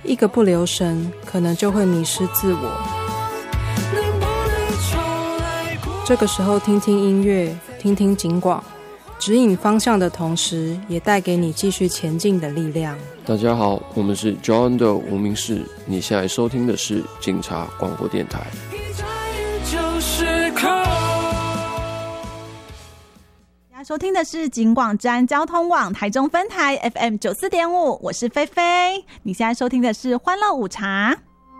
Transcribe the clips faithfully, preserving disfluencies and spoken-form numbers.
一个不留神，可能就会迷失自我。这个时候听听音乐，听听警广，指引方向的同时，也带给你继续前进的力量。 大家好，我们是 John 的无名氏，你现在收听的是警察广播电台。 收听的是警广治安交通网台中分台 F M 九十四点五， 我是菲菲。你现在收听的是欢乐午茶。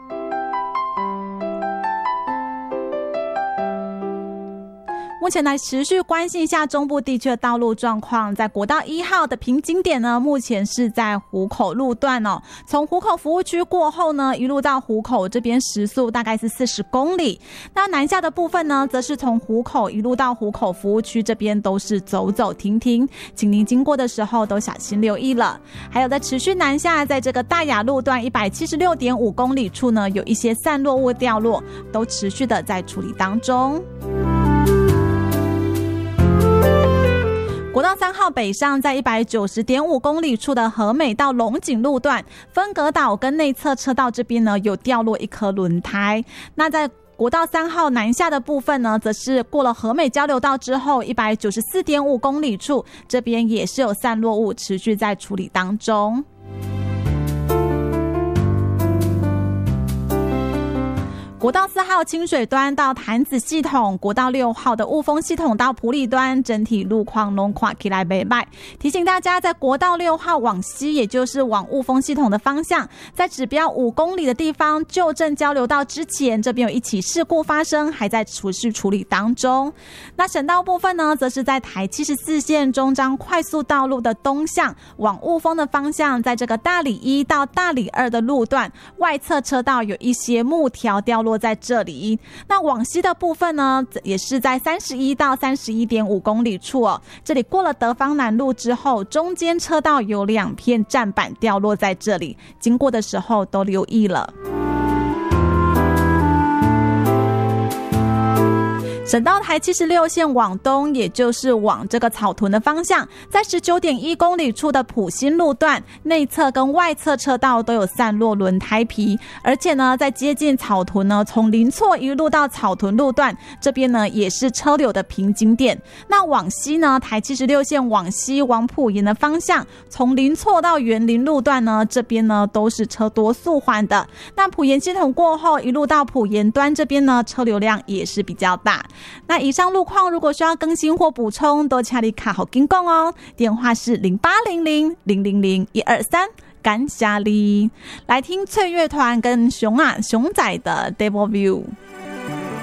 目前来持续关心一下中部地区的道路状况，在国道一号的瓶颈点呢，目前是在湖口路段哦。从湖口服务区过后呢，一路到湖口这边时速大概是四十公里。那南下的部分呢，则是从湖口一路到湖口服务区这边都是走走停停，请您经过的时候都小心留意了。还有在持续南下，在这个大雅路段一百七十六点五公里处呢，有一些散落物掉落，都持续的在处理当中。国道三号北上，在一百九十点五公里处的和美到龙井路段分隔岛跟内侧车道这边呢，有掉落一颗轮胎。那在国道三号南下的部分呢，则是过了和美交流道之后一百九十四点五公里处，这边也是有散落物持续在处理当中。国道四号清水端到潭子系统，国道六号的雾峰系统到埔里端，整体路况都看起来不错。提醒大家，在国道六号往西，也就是往雾峰系统的方向，在指标五公里的地方，旧正交流道之前，这边有一起事故发生，还在持续处理当中。那省道部分呢，则是在台七十四线中彰快速道路的东向，往雾峰的方向，在这个大里一到大里二的路段，外侧车道有一些木条掉落在这里。那往西的部分呢，也是在三十一到三十一点五公里处哦。这里过了德芳南路之后，中间车道有两片站板掉落在这里，经过的时候都留意了。省道台七十六线往东，也就是往这个草屯的方向，在 十九点一公里处的埔新路段，内侧跟外侧车道都有散落轮胎皮，而且呢，在接近草屯呢，从林厝一路到草屯路段，这边呢也是车流的瓶颈点。那往西呢，台七十六线往西往埔盐的方向，从林厝到园林路段呢，这边呢都是车多速缓的。那埔盐系统过后，一路到埔盐端这边呢，车流量也是比较大。那以上路况如果需要更新或补充，都请你卡好跟讲哦。电话是零八零零零零零一二三，感谢你。来听翠乐团跟熊啊熊仔的 Devil View。